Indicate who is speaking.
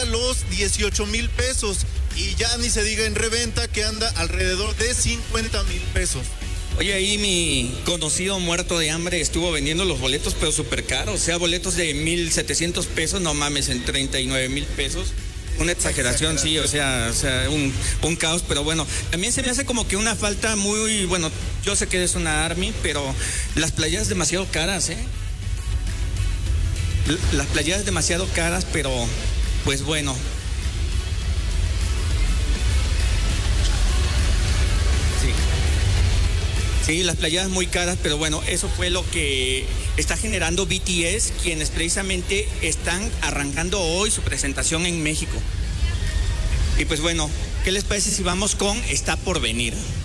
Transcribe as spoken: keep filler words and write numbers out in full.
Speaker 1: los dieciocho mil pesos. Y ya ni se diga en reventa que anda alrededor de cincuenta mil pesos.
Speaker 2: Oye, ahí mi conocido muerto de hambre estuvo vendiendo los boletos, pero súper caros. O sea, boletos de mil setecientos pesos, no mames, en treinta y nueve mil pesos. Una exageración, sí, o sea, o sea un, un caos, pero bueno, también se me hace como que una falta muy, bueno, yo sé que es una Army, pero las playas demasiado caras, ¿eh? Las playas demasiado caras, pero pues bueno. Sí. Sí, las playas muy caras, pero bueno, eso fue lo que está generando B T S, quienes precisamente están arrancando hoy su presentación en México. Y pues bueno, ¿qué les parece si vamos con Está por venir?